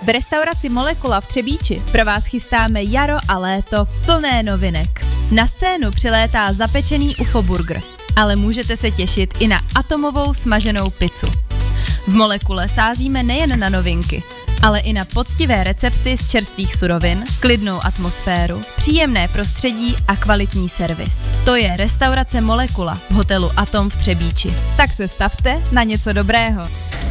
V restauraci Molekula v Třebíči pro vás chystáme jaro a léto plné novinek. Na scénu přilétá zapečený UFO burger, ale můžete se těšit i na atomovou smaženou pizzu. V Molekule sázíme nejen na novinky, ale i na poctivé recepty z čerstvých surovin, klidnou atmosféru, příjemné prostředí a kvalitní servis. To je restaurace Molekula v hotelu Atom v Třebíči. Tak se stavte na něco dobrého.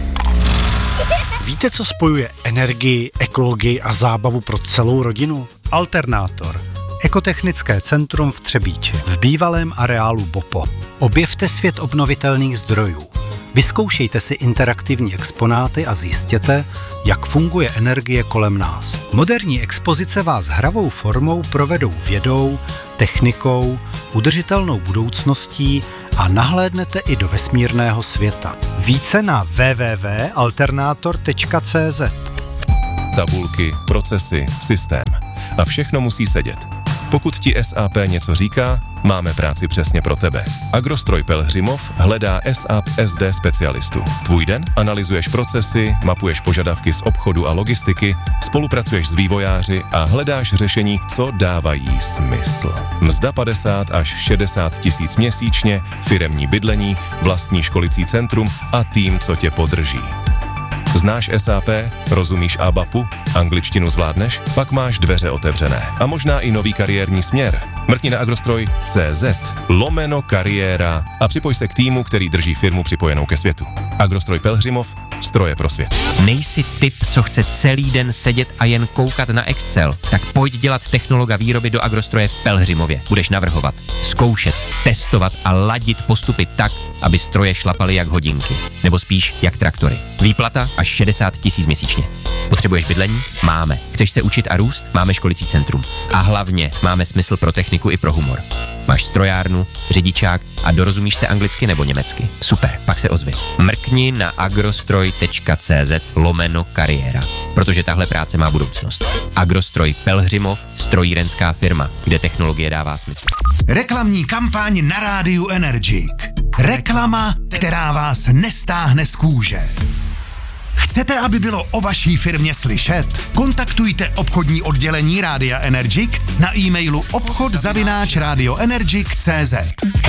Víte, co spojuje energii, ekologii a zábavu pro celou rodinu? Alternátor. Ekotechnické centrum v Třebíči. V bývalém areálu BOPO. Objevte svět obnovitelných zdrojů. Vyzkoušejte si interaktivní exponáty a zjistěte, jak funguje energie kolem nás. Moderní expozice vás hravou formou provedou vědou, technikou, udržitelnou budoucností a nahlédnete i do vesmírného světa. Více na www.alternator.cz. Tabulky, procesy, systém. A všechno musí sedět. Pokud ti SAP něco říká, máme práci přesně pro tebe. Agrostroj Pelhřimov hledá SAP SD specialistu. Tvůj den? Analyzuješ procesy, mapuješ požadavky z obchodu a logistiky, spolupracuješ s vývojáři a hledáš řešení, co dávají smysl. Mzda 50 až 60 tisíc měsíčně, firemní bydlení, vlastní školicí centrum a tým, co tě podrží. Znáš SAP? Rozumíš ABAPu? Angličtinu zvládneš? Pak máš dveře otevřené. A možná i nový kariérní směr. Mrkni na agrostroj.cz/kariéra a připoj se k týmu, který drží firmu připojenou ke světu. Agrostroj Pelhřimov, stroje pro svět. Nejsi typ, co chce celý den sedět a jen koukat na Excel? Tak pojď dělat technologa výroby do Agrostroje v Pelhřimově. Budeš navrhovat, zkoušet, testovat a ladit postupy tak, aby stroje šlapaly jak hodinky. Nebo spíš jak traktory. Výplata až 60 tisíc měsíčně. Potřebuješ bydlení? Máme. Chceš se učit a růst? Máme školicí centrum. A hlavně máme smysl pro techniku i pro humor. Máš strojárnu, řidičák a dorozumíš se anglicky nebo německy. Super, pak se ozvi. Mrkni na agrostroj.cz/kariéra, protože tahle práce má budoucnost. Agrostroj Pelhřimov, strojírenská firma, kde technologie dává smysl. Reklamní kampaň na rádiu Energik. Reklama, která vás nestáhne z kůže. Chcete, aby bylo o vaší firmě slyšet? Kontaktujte obchodní oddělení Rádia Energik na e-mailu obchod@radioenergik.cz.